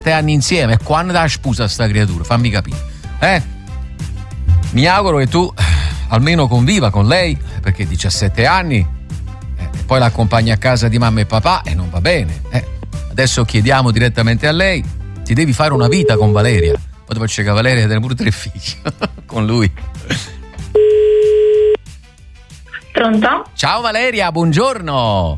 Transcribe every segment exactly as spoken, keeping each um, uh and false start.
anni insieme, quando la sposa sta creatura, fammi capire, eh? Mi auguro che tu almeno conviva con lei, perché diciassette anni eh, e poi l'accompagni a casa di mamma e papà e non va bene, eh? Adesso chiediamo direttamente a lei, ti devi fare una vita con Valeria, poi dopo c'è che Valeria deve pure tre figli con lui. Pronto? Ciao Valeria, buongiorno.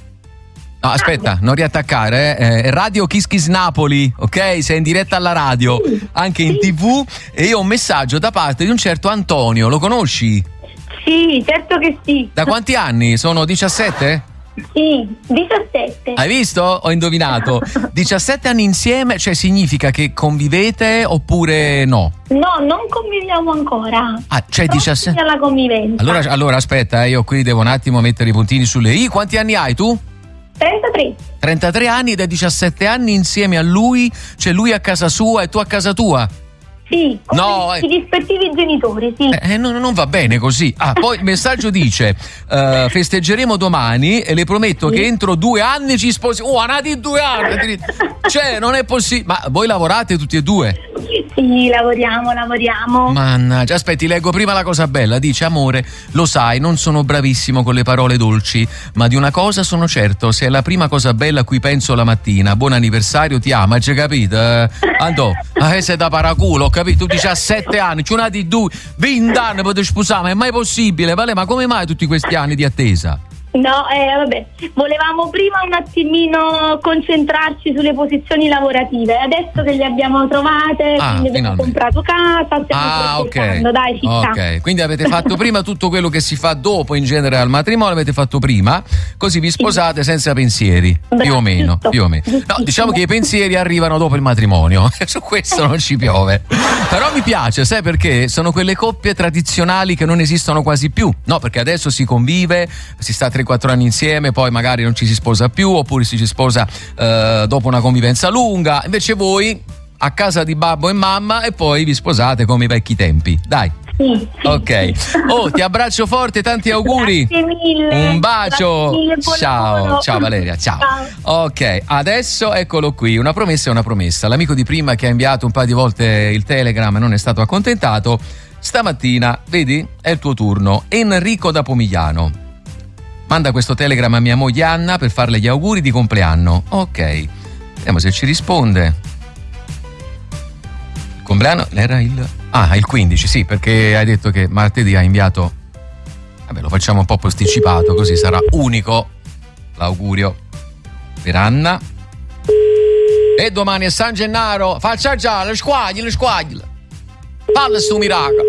No, aspetta, non riattaccare, eh. È Radio Kiss Kiss Napoli, ok? Sei in diretta alla radio, anche in tivù, e io ho un messaggio da parte di un certo Antonio, lo conosci? Sì, certo che sì. Da quanti anni? Sono diciassette? Sì, diciassette. Hai visto? Ho indovinato. diciassette anni insieme, cioè significa che convivete oppure no? No, non conviviamo ancora. Ah, cioè diciassette. alla convivenza. Allora, allora aspetta, eh, io qui devo un attimo mettere i puntini sulle i. Quanti anni hai tu? trentatré. trentatré anni ed è diciassette anni insieme a lui, cioè lui a casa sua e tu a casa tua? Sì, con no, i rispettivi genitori, sì. Eh, non, non va bene così. Ah, poi il messaggio dice: uh, festeggeremo domani e le prometto sì. che entro due anni ci sposiamo. Oh, nati due anni! Cioè, non è possibile. Ma voi lavorate tutti e due? Sì, lavoriamo, lavoriamo. Mannaggia, aspetti, leggo prima la cosa bella. Dice: amore, lo sai, non sono bravissimo con le parole dolci, ma di una cosa sono certo, se è la prima cosa bella a cui penso la mattina. Buon anniversario, ti amo, hai capito? Eh? Andò, ah, sei da paraculo, ho capito? Tu diciassette anni, ci nati due, venti anni per sposare, ma è mai possibile? Vale, ma come mai tutti questi anni di attesa? No, eh, vabbè, volevamo prima un attimino concentrarci sulle posizioni lavorative, adesso che le abbiamo trovate, ah, quindi abbiamo comprato casa, stiamo ah, ok, dai, ci sta. Ok, quindi avete fatto prima tutto quello che si fa dopo in genere al matrimonio, avete fatto prima, così vi sposate sì. senza pensieri, Beh, più o meno, giusto, più o meno. No, diciamo che i pensieri arrivano dopo il matrimonio, su questo non ci piove. Però mi piace, sai perché? Sono quelle coppie tradizionali che non esistono quasi più, no, perché adesso si convive, si sta tre quattro anni insieme, poi magari non ci si sposa più oppure si ci sposa eh, dopo una convivenza lunga, invece voi a casa di babbo e mamma e poi vi sposate come i vecchi tempi, dai. Sì, sì, ok, oh, ti abbraccio forte, tanti auguri. Grazie mille. Un bacio. Mille, ciao, lavoro. ciao Valeria, ciao. ciao. Ok, adesso eccolo qui, una promessa è una promessa. L'amico di prima che ha inviato un paio di volte il Telegram e non è stato accontentato, stamattina, vedi, è il tuo turno. Enrico da Pomigliano manda questo telegram a mia moglie Anna per farle gli auguri di compleanno. Ok, vediamo se ci risponde. Il compleanno era il... Ah, il quindici, sì, perché hai detto che martedì ha inviato... Vabbè, lo facciamo un po' posticipato, così sarà unico l'augurio per Anna. E domani è San Gennaro, faccia già, le squaglie, le squaglie. Falla sto miracolo.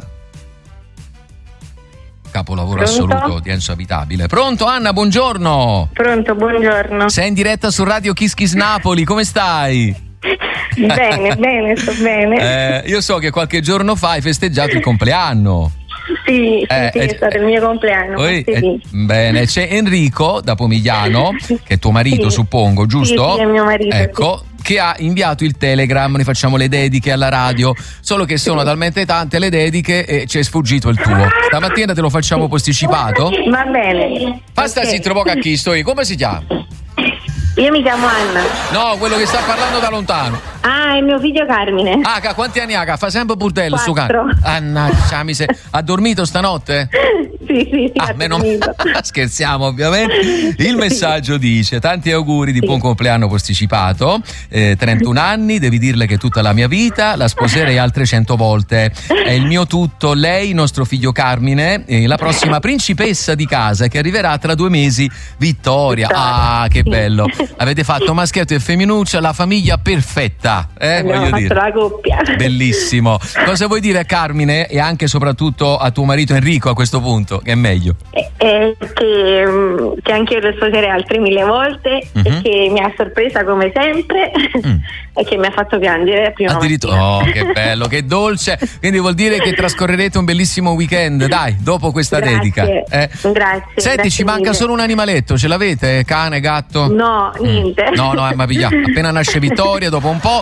Capolavoro Pronto? assoluto di Enzo Abitabile. Pronto Anna, buongiorno. Pronto, buongiorno. Sei in diretta su Radio Kiss Kiss Napoli, come stai? Bene, bene, sto bene. Eh, io so che qualche giorno fa hai festeggiato il compleanno. Sì, sì, eh, sì, eh, è stato il mio compleanno. Poi, sì, eh, sì. Bene, c'è Enrico da Pomigliano, che è tuo marito, sì. suppongo, giusto? Sì, sì, è mio marito. Ecco, sì. che ha inviato il telegram, noi facciamo le dediche alla radio, solo che sono talmente tante le dediche e ci è sfuggito il tuo. Stamattina te lo facciamo posticipato? Va bene. Basta okay. si trovò a chi sto io, come si chiama? Io mi chiamo Anna. No, quello che sta parlando da lontano. Ah, è mio figlio Carmine. Ah, quanti anni ha? Fa sempre burdello sto Quattro. cane. Annaccia, mi se... Ha dormito stanotte? Sì, sì, sì. Ah, meno male. Scherziamo ovviamente. Il messaggio dice: tanti auguri di sì. buon compleanno posticipato, eh, trentuno anni, devi dirle che tutta la mia vita la sposerei altre cento volte, è il mio tutto, lei, nostro figlio Carmine, eh, la prossima principessa di casa che arriverà tra due mesi, Vittoria. Vittoria. Ah, che sì. bello, avete fatto maschietto e femminuccia, la famiglia perfetta, eh, abbiamo voglio fatto dire. la coppia. Bellissimo. Cosa vuoi dire a Carmine e anche e soprattutto a tuo marito Enrico a questo punto, che è meglio? Eh, eh, che, mm, che anche io lo sposerei altre mille volte Mhm. e che mi ha sorpresa come sempre Mm. e che mi ha fatto piangere la prima Addirittura, mattina. oh, che bello, che dolce. Quindi vuol dire che trascorrerete un bellissimo weekend, dai, dopo questa Grazie. dedica. Eh. Grazie. Senti, grazie ci manca mille. solo un animaletto, ce l'avete? Cane, gatto? No, niente. No, no, eh, ma via. Appena nasce Vittoria, dopo un po'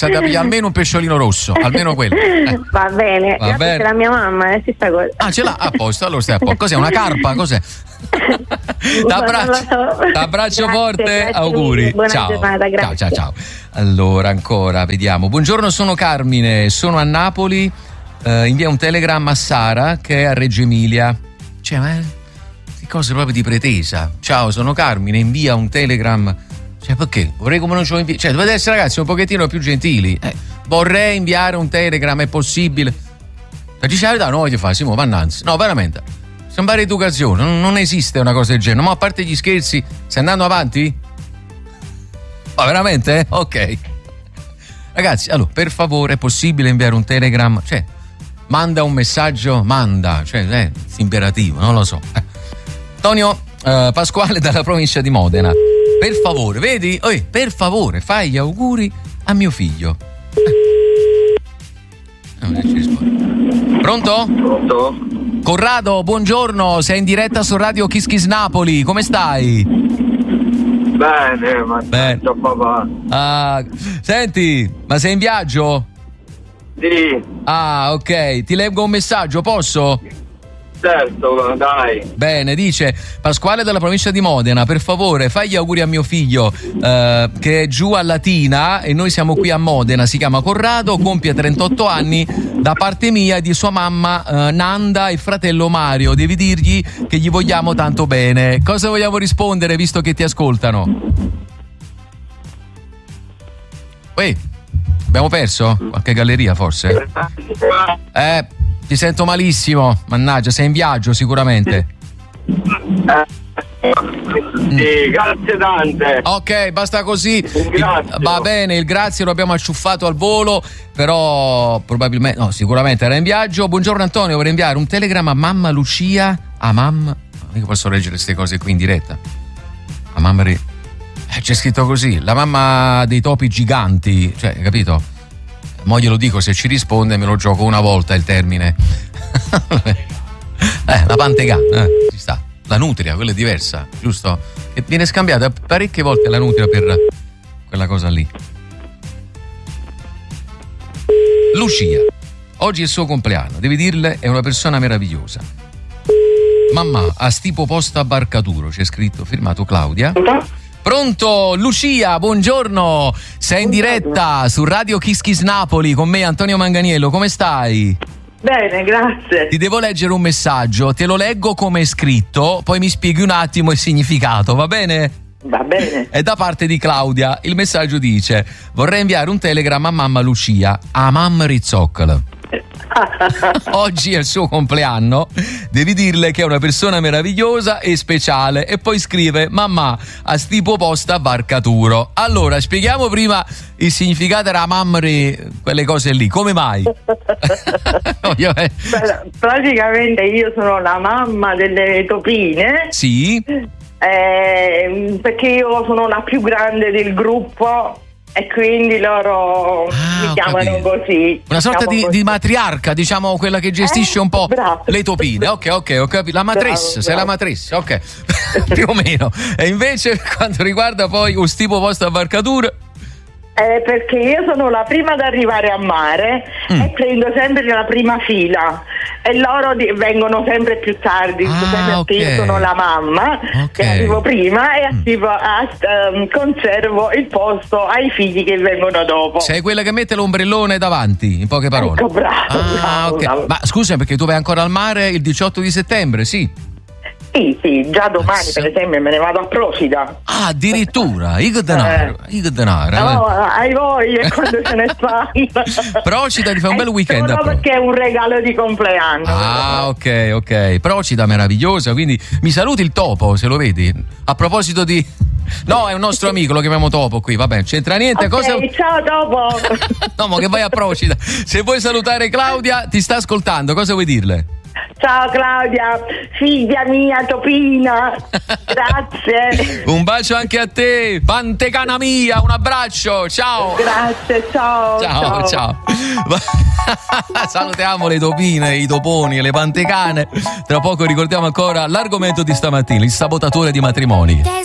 C'è da pigliare almeno un pesciolino rosso, almeno quello. Eh. Va bene, Va bene. C'è la mia mamma, è stessa cosa. Ah, ce l'ha a posto, allora stai a posto. Cos'è, una carpa? Cos'è? T'abbraccio, t'abbraccio forte, grazie auguri. mille, buona ciao. giornata, grazie. ciao, ciao, ciao. Allora, ancora, vediamo. Buongiorno, sono Carmine, sono a Napoli. Uh, invia un telegramma a Sara che è a Reggio Emilia. Cioè, ma che cose proprio di pretesa. Ciao, sono Carmine, invia un telegram. Cioè, perché? Vorrei come non ce lo invia. Cioè, dovete essere ragazzi un pochettino più gentili. Eh, vorrei inviare un telegram, è possibile? La dice la verità, no, voglio fare, Simo, vannanzi. No, veramente. Sembra educazione, non, non esiste una cosa del genere. Ma a parte gli scherzi, stai andando avanti? Ma veramente? Ok. Ragazzi, allora, per favore, è possibile inviare un telegram? Cioè, manda un messaggio, manda, cioè, è imperativo, non lo so. Eh. Antonio eh, Pasquale dalla provincia di Modena. Per favore, vedi? Oi, per favore, fai gli auguri a mio figlio. Eh. Non ci risponde. Pronto? Pronto? Corrado, buongiorno, sei in diretta su Radio Kiss Kiss Napoli, come stai? Bene, ma Bene. papà. Ah, senti, ma sei in viaggio? Sì, Ah, ok, ti leggo un messaggio, posso? certo, dai. Bene, dice Pasquale dalla provincia di Modena, per favore fai gli auguri a mio figlio eh, che è giù a Latina e noi siamo qui a Modena, si chiama Corrado, compie trentotto anni, da parte mia e di sua mamma eh, Nanda e fratello Mario, devi dirgli che gli vogliamo tanto bene. Cosa vogliamo rispondere visto che ti ascoltano? Uè, abbiamo perso? Qualche galleria forse? Eh... Ti sento malissimo, mannaggia, sei in viaggio sicuramente. Sì, grazie tante. Ok, basta così. Grazie. Va bene, il grazie lo abbiamo acciuffato al volo, però probabilmente, no, sicuramente era in viaggio. Buongiorno Antonio, vorrei inviare un telegramma a mamma Lucia, a mamma, mica posso leggere queste cose qui in diretta. A mamma, ri... eh, c'è scritto così, la mamma dei topi giganti, cioè, capito? Mo glielo dico, se ci risponde me lo gioco una volta il termine. eh, la pantegana, eh, ci sta. La nutria, quella è diversa, giusto? E viene scambiata parecchie volte la nutria per quella cosa lì. Lucia, oggi è il suo compleanno, devi dirle è una persona meravigliosa. Mamma, a stipo posta Barcaturo, c'è scritto, firmato Claudia. Pronto, Lucia, buongiorno, sei in diretta su Radio Kiss Kiss Napoli con me Antonio Manganiello, come stai? Bene, grazie. Ti devo leggere un messaggio, te lo leggo come è scritto, poi mi spieghi un attimo il significato, va bene? Va bene. È da parte di Claudia, il messaggio dice: vorrei inviare un telegramma a mamma Lucia, a mamma Rizzoccolo. Oggi è il suo compleanno, devi dirle che è una persona meravigliosa e speciale, e poi scrive mamma a stipo posta Barcaturo. Allora spieghiamo prima il significato della mamma, quelle cose lì, come mai? Praticamente io sono la mamma delle topine. Sì. Eh, perché io sono la più grande del gruppo e quindi loro ah, mi chiamano capito. Così. Una sorta di, così. di matriarca, diciamo, quella che gestisce eh, un po' bravo. le topine. Ok, ok, ho capito. La matressa, Bravo, sei bravo. la matressa, ok. Più o meno. E invece, per quanto riguarda poi un tipo posto a Barcatura. Eh, perché io sono la prima ad arrivare a mare mm. e prendo sempre la prima fila e loro di- vengono sempre più tardi, Ah, sempre ok. io sono la mamma Ok. che arrivo prima e Mm. attivo, ast- um, conservo il posto ai figli che vengono dopo. Sei quella che mette l'ombrellone davanti, in poche parole. Ecco, bravo, Ah, bravo, ok. bravo. Ma scusa, perché tu vai ancora al mare il diciotto di settembre, sì? Sì, sì, già domani Azza. per esempio me ne vado a Procida. Ah, addirittura, io che denaro, io che denaro. No, eh. hai voglia quando se ne sta. Procida, ti fa un bel È weekend a solo Pro- perché è un regalo di compleanno. Ah, ok, ok. Procida meravigliosa, quindi mi saluti il topo, se lo vedi. A proposito di... No, è un nostro amico, lo chiamiamo Topo qui, vabbè, c'entra niente. Ok, Cosa... ciao dopo. No, ma che vai a Procida. Se vuoi salutare Claudia, ti sta ascoltando, cosa vuoi dirle? Ciao Claudia, figlia mia Topina, grazie. Un bacio anche a te, Pantecana mia, un abbraccio, ciao. Grazie, ciao. Ciao, ciao. Salutiamo le topine, i toponi e le pantecane. Tra poco ricordiamo ancora l'argomento di stamattina, il sabotatore di matrimoni.